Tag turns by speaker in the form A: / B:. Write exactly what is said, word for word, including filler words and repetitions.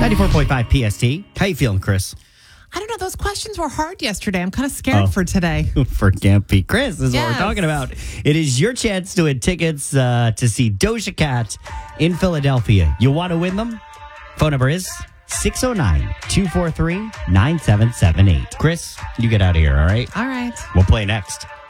A: ninety-four point five P S T. How you feeling, Chris?
B: I don't know. Those questions were hard yesterday. I'm kind of scared
A: Oh.
B: for today.
A: For Campy. Chris is
B: Yes.
A: what we're talking about. It is your chance to win tickets uh, to see Doja Cat in Philadelphia. You want to win them? Phone number is six oh nine, two four three, nine seven seven eight. Chris, you get out of here, all right?
B: All right.
A: We'll play next.